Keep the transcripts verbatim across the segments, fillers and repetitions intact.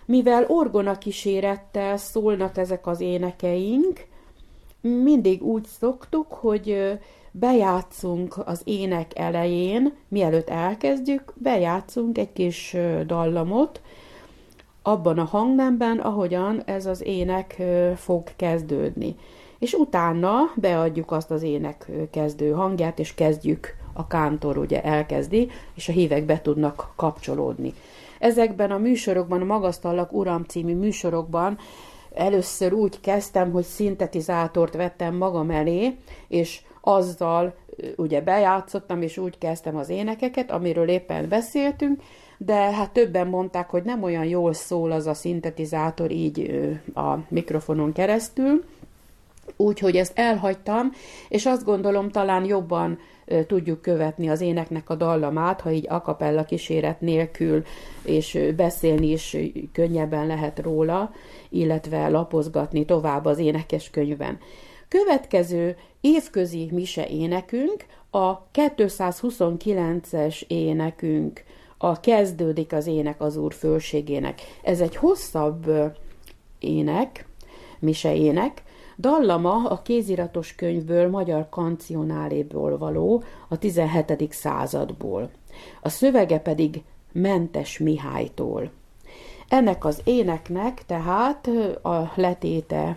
Mivel orgona kísérettel szólnak ezek az énekeink, mindig úgy szoktuk, hogy bejátszunk az ének elején, mielőtt elkezdjük, bejátszunk egy kis dallamot, abban a hangnemben, ahogyan ez az ének fog kezdődni. És utána beadjuk azt az ének kezdő hangját, és kezdjük, a kántor ugye elkezdi, és a hívek be tudnak kapcsolódni. Ezekben a műsorokban, a Magasztallak Uram című műsorokban először úgy kezdtem, hogy szintetizátort vettem magam elé, és azzal ugye bejátszottam, és úgy kezdtem az énekeket, amiről éppen beszéltünk, de hát többen mondták, hogy nem olyan jól szól az a szintetizátor így a mikrofonon keresztül, úgyhogy ezt elhagytam, és azt gondolom, talán jobban tudjuk követni az éneknek a dallamát, ha így a cappella kíséret nélkül, és beszélni is könnyebben lehet róla, illetve lapozgatni tovább az énekeskönyvben. Következő évközi mise énekünk, a kétszázhuszonkilences énekünk, a Kezdődik az ének az Úr fölségének. Ez egy hosszabb ének, mise ének, dallama a kéziratos könyvből, magyar kancionáléból való, a tizenhetedik századból. A szövege pedig Mentes Mihálytól. Ennek az éneknek tehát a letéte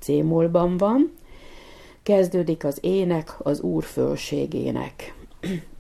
C-mollban van, kezdődik az ének az Úr fölségének.